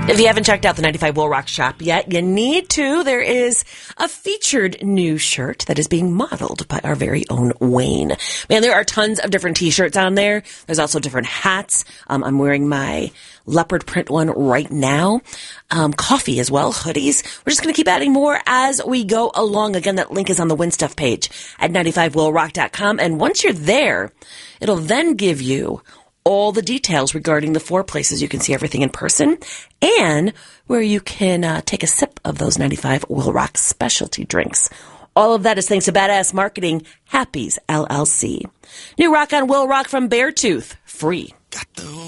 If you haven't checked out the 95 Will Rock shop yet, you need to. There is a featured new shirt that is being modeled by our very own Wayne. Man, there are tons of different t-shirts on there. There's also different hats. I'm wearing my leopard print one right now. Coffee as well, hoodies. We're just going to keep adding more as we go along. Again, that link is on the Win Stuff page at 95willrock.com. And once you're there, it'll then give you all the details regarding the 4 places you can see everything in person and where you can take a sip of those 95 Will Rock specialty drinks. All of that is thanks to Badass Marketing, Happy's LLC. New rock on Will Rock from Beartooth, free.